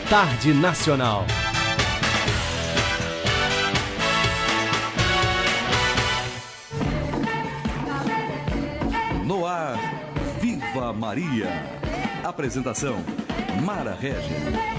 Tarde Nacional. No ar, Viva Maria. Apresentação, Mara Regis.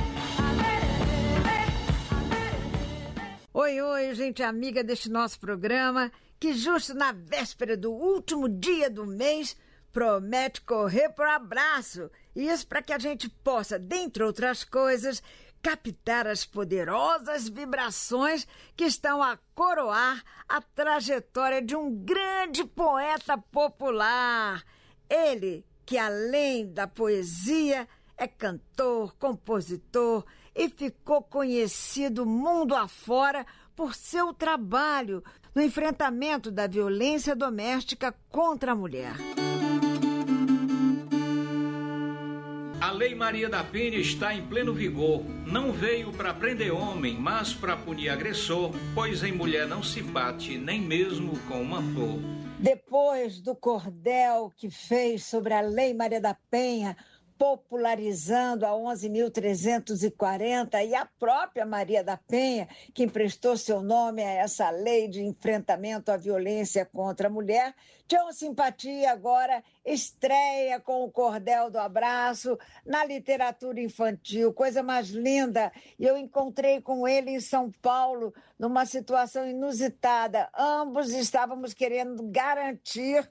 Oi, gente amiga deste nosso programa, que justo na véspera do último dia do mês, promete correr pro abraço. Isso para que a gente possa, dentre outras coisas, captar as poderosas vibrações que estão a coroar a trajetória de um grande poeta popular. Ele que, além da poesia, é cantor, compositor e ficou conhecido mundo afora por seu trabalho no enfrentamento da violência doméstica contra a mulher. A Lei Maria da Penha está em pleno vigor. Não veio para prender homem, mas para punir agressor, pois em mulher não se bate, nem mesmo com uma flor. Depois do cordel que fez sobre a Lei Maria da Penha, popularizando a 11.340, e a própria Maria da Penha, que emprestou seu nome a essa lei de enfrentamento à violência contra a mulher, Tião Simpatia agora estreia com o Cordel do Abraço na literatura infantil, coisa mais linda. E eu encontrei com ele em São Paulo, numa situação inusitada. Ambos estávamos querendo garantir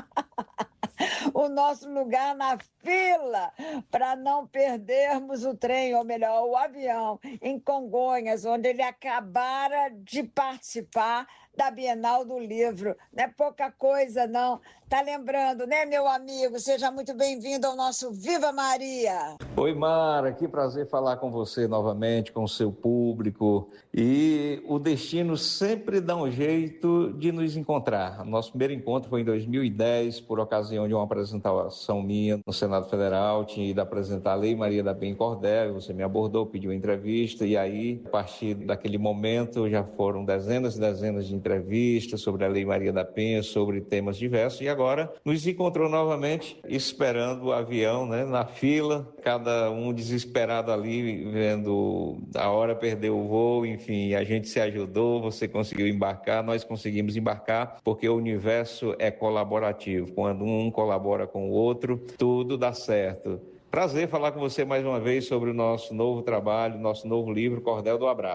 o nosso lugar na fila para não perdermos o trem, ou melhor, o avião, em Congonhas, onde ele acabara de participar da Bienal do Livro. Não é pouca coisa, não. Tá lembrando, né, meu amigo? Seja muito bem-vindo ao nosso Viva Maria! Oi, Mara, que prazer falar com você novamente, com o seu público. E o destino sempre dá um jeito de nos encontrar. Nosso primeiro encontro foi em 2010, por ocasião de uma apresentação minha no Senado Federal. Tinha ido apresentar a Lei Maria da Penha Cordel, você me abordou, pediu uma entrevista, e aí, a partir daquele momento, já foram dezenas e dezenas de entrevistas sobre a Lei Maria da Penha, sobre temas diversos, e agora nos encontrou novamente esperando o avião, né, na fila, cada um desesperado ali, vendo a hora perder o voo. Enfim, a gente se ajudou, você conseguiu embarcar, nós conseguimos embarcar, porque o universo é colaborativo. Quando um colabora com o outro, tudo dá certo. Prazer falar com você mais uma vez sobre o nosso novo trabalho, nosso novo livro, Cordel do Abraço.